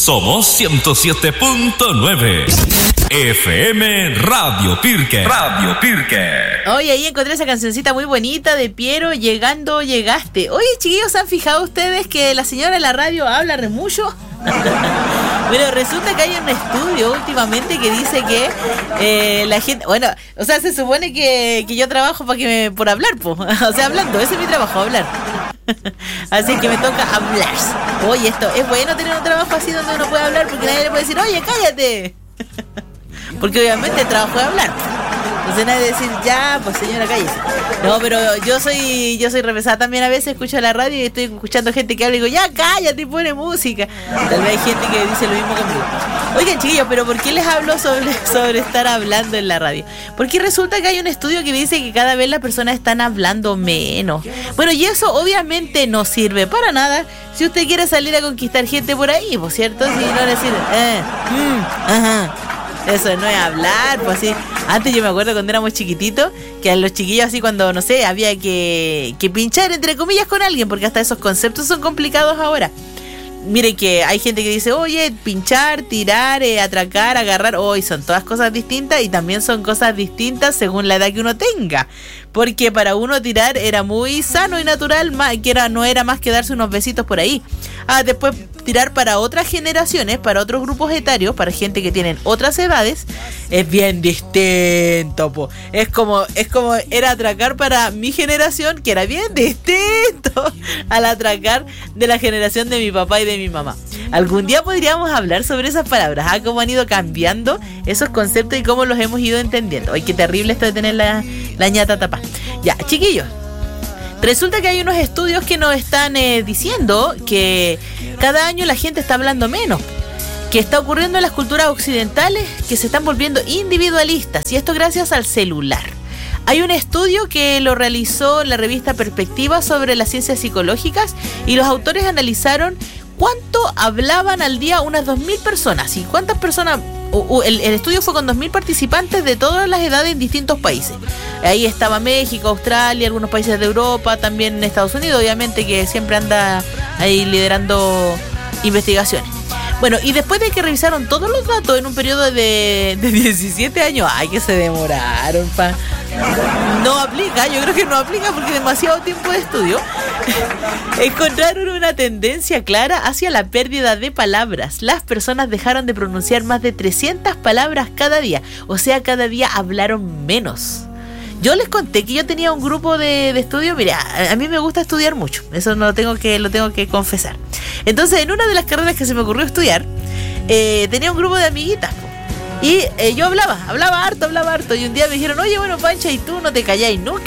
Somos 107.9 FM Radio Pirque. Radio Pirque. Oye, ahí encontré esa cancioncita muy bonita de Piero, Llegando Llegaste. Oye, chiquillos, ¿han fijado ustedes que la señora de la radio habla re mucho? Pero resulta que hay un estudio últimamente que dice que la gente, bueno, o sea, se supone que yo trabajo por hablar, o sea, hablando, ese es mi trabajo, hablar. Así que me toca hablar. Oye, esto es bueno tener un trabajo así donde uno puede hablar, porque nadie le puede decir, oye, cállate. Porque obviamente el trabajo es hablar. Entonces nadie decir, ya, pues señora, cállese. No, pero yo soy repesada también a veces, escucho la radio y estoy escuchando gente que habla y digo, ya, cállate y pone música. Tal vez hay gente que dice lo mismo conmigo. Oigan, chiquillos, pero ¿por qué les hablo sobre estar hablando en la radio? Porque resulta que hay un estudio que dice que cada vez las personas están hablando menos. Bueno, y eso obviamente no sirve para nada si usted quiere salir a conquistar gente por ahí, ¿por cierto? Si no decir, ajá. Eso no es hablar, pues así. Antes yo me acuerdo cuando éramos chiquititos, que a los chiquillos así cuando, no sé, había que pinchar entre comillas con alguien, porque hasta esos conceptos son complicados ahora. Miren que hay gente que dice, oye, pinchar, tirar, atracar, agarrar, hoy son todas cosas distintas y también son cosas distintas según la edad que uno tenga. Porque para uno tirar era muy sano y natural, no era más que darse unos besitos por ahí. Después tirar para otras generaciones, para otros grupos etarios, para gente que tienen otras edades, es bien distinto, po. Es como era atracar para mi generación, que era bien distinto al atracar de la generación de mi papá y de mi mamá. Algún día podríamos hablar sobre esas palabras, cómo han ido cambiando esos conceptos y cómo los hemos ido entendiendo. Ay, qué terrible esto de tener la ñata tapada. Ya, chiquillos, resulta que hay unos estudios que nos están diciendo que cada año la gente está hablando menos, que está ocurriendo en las culturas occidentales, que se están volviendo individualistas, y esto gracias al celular. Hay un estudio que lo realizó la revista Perspectiva sobre las ciencias psicológicas y los autores analizaron cuánto hablaban al día unas 2.000 personas y cuántas personas. El estudio fue con 2.000 participantes de todas las edades en distintos países. Ahí estaba México, Australia, algunos países de Europa, también Estados Unidos, obviamente, que siempre anda ahí liderando investigaciones. Bueno, y después de que revisaron todos los datos en un periodo de 17 años, ¡ay, que se demoraron, No aplica, yo creo que no aplica porque es demasiado tiempo de estudio. Encontraron una tendencia clara hacia la pérdida de palabras. Las personas dejaron de pronunciar más de 300 palabras cada día. O sea, cada día hablaron menos. Yo les conté que yo tenía un grupo de estudio. Mira, a mí me gusta estudiar mucho. Eso lo tengo que confesar. Entonces, en una de las carreras que se me ocurrió estudiar, tenía un grupo de amiguitas. Y yo hablaba harto. Y un día me dijeron, oye, bueno, Pancha, ¿y tú no te calláis nunca?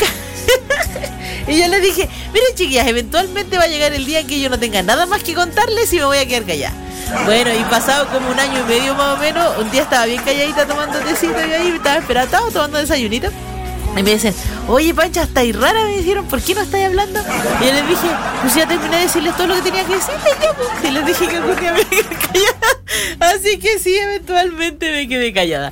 Y yo les dije, miren, chiquillas, eventualmente va a llegar el día en que yo no tenga nada más que contarles y me voy a quedar callada. Bueno, y pasado como 1 año y medio más o menos, un día estaba bien calladita tomando tecito y ahí estaba esperando, tomando desayunito. Y me dicen, oye, Pancha, estáis rara, me dijeron, ¿por qué no estáis hablando? Y yo les dije, pues ya terminé de decirles todo lo que tenía que decirles, ya, pues. Y les dije que algún día me quedé callada. Así que sí, eventualmente me quedé callada.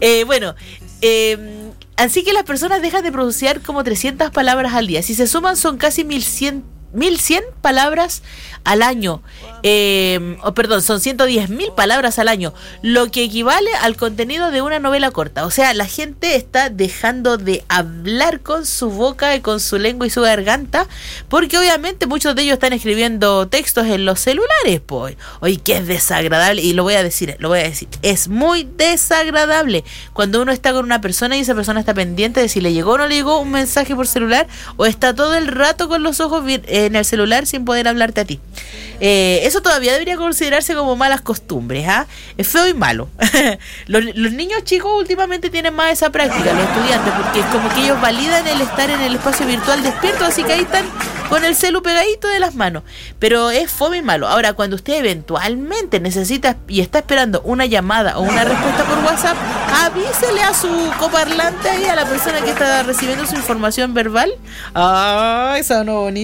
Así que las personas dejan de pronunciar como 300 palabras al día. Si se suman, son casi 1.100 palabras al año. Son 110.000 palabras al año, lo que equivale al contenido de una novela corta. O sea, la gente está dejando de hablar con su boca y con su lengua y su garganta, porque obviamente muchos de ellos están escribiendo textos en los celulares, pues. Oye, que es desagradable, y lo voy a decir, es muy desagradable cuando uno está con una persona y esa persona está pendiente de si le llegó o no le llegó un mensaje por celular, o está todo el rato con los ojos en el celular sin poder hablarte a ti. Eso todavía debería considerarse como malas costumbres, es feo y malo. Los niños chicos últimamente tienen más esa práctica, los estudiantes, porque es como que ellos validan el estar en el espacio virtual despierto, así que ahí están con el celu pegadito de las manos, pero es fome y malo. Ahora, cuando usted eventualmente necesita y está esperando una llamada o una respuesta por WhatsApp, avísele a su coparlante ahí, a la persona que está recibiendo su información verbal. Sonó bonito eso,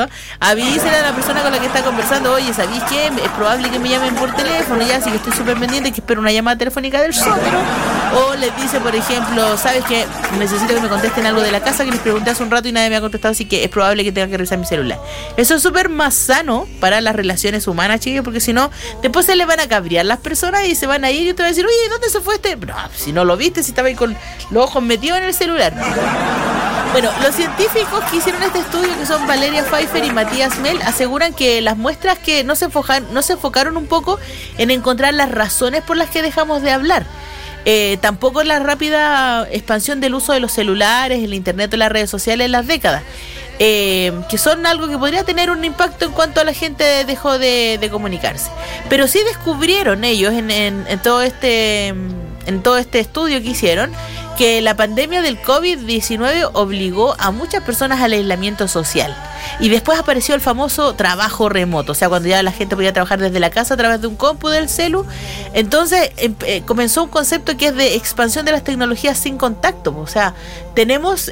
¿cierto? Avísele a la persona con la que está conversando, oye, ¿sabéis qué? Es probable que me llamen por teléfono, ya, así que estoy súper pendiente, que espero una llamada telefónica del sótano. O les dice, por ejemplo, ¿sabes qué? Necesito que me contesten algo de la casa que les pregunté hace un rato y nadie me ha contestado, así que es probable que tenga que revisar mi celular. Eso es súper más sano para las relaciones humanas, chicos, porque si no, después se les van a cabrear las personas y se van a ir y te van a decir, oye, ¿dónde se fue este? No, si no lo viste, si estaba ahí con los ojos metidos en el celular. Bueno, los científicos que hicieron este estudio, que son Valeria Pfeiffer y Matías Mel, aseguran que las muestras que no se enfocaron un poco en encontrar las razones por las que dejamos de hablar. Tampoco en la rápida expansión del uso de los celulares, el internet o las redes sociales en las décadas, que son algo que podría tener un impacto en cuanto a la gente dejó de comunicarse. Pero sí descubrieron ellos en todo este estudio que hicieron que la pandemia del COVID-19 obligó a muchas personas al aislamiento social. Y después apareció el famoso trabajo remoto, o sea, cuando ya la gente podía trabajar desde la casa a través de un compu del celu. Entonces comenzó un concepto que es de expansión de las tecnologías sin contacto. O sea, tenemos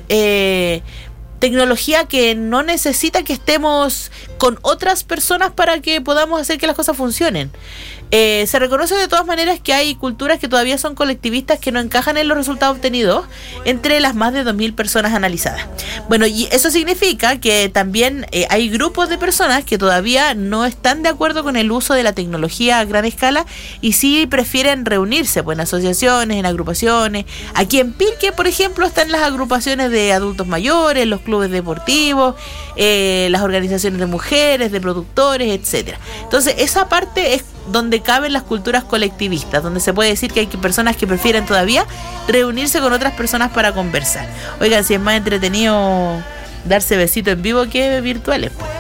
tecnología que no necesita que estemos con otras personas para que podamos hacer que las cosas funcionen. Se reconoce de todas maneras que hay culturas que todavía son colectivistas, que no encajan en los resultados obtenidos entre las más de 2.000 personas analizadas. Bueno, y eso significa que también hay grupos de personas que todavía no están de acuerdo con el uso de la tecnología a gran escala y sí prefieren reunirse, pues, en asociaciones, en agrupaciones. Aquí en Pirque, por ejemplo, están las agrupaciones de adultos mayores, los clubes deportivos, las organizaciones de mujeres, de productores, etcétera. Entonces, esa parte es donde caben las culturas colectivistas, donde se puede decir que hay personas que prefieren todavía reunirse con otras personas para conversar. Oigan, si es más entretenido darse besitos en vivo que virtuales, pues.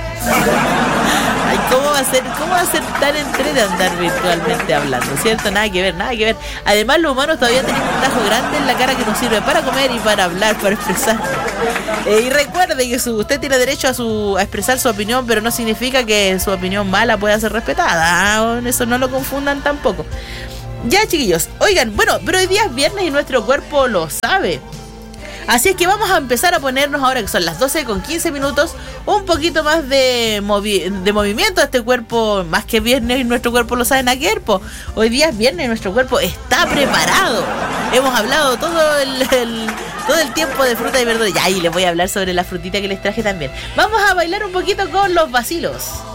Ay, ¿cómo va a ser tan entretenido andar virtualmente hablando? ¿Cierto? Nada que ver. Además, los humanos todavía tenemos un tajo grande en la cara que nos sirve para comer y para hablar, para expresar. Y recuerde que usted tiene derecho a expresar su opinión, pero no significa que su opinión mala pueda ser respetada. Eso no lo confundan tampoco. Ya, chiquillos. Oigan, bueno, pero hoy día es viernes y nuestro cuerpo lo sabe. Así es que vamos a empezar a ponernos, ahora que son las 12:15, un poquito más de movimiento a este cuerpo. Más que viernes y nuestro cuerpo lo sabe, Naquerpo. Hoy día es viernes y nuestro cuerpo está preparado. Hemos hablado todo el tiempo de fruta y verdura. Ya, y les voy a hablar sobre la frutita que les traje también. Vamos a bailar un poquito con los vacilos.